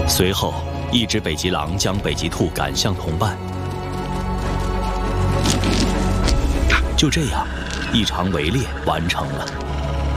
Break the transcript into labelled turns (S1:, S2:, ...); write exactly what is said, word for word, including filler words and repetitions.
S1: 随后，一只北极狼将北极兔赶向同伴。就这样，一场围猎完成了。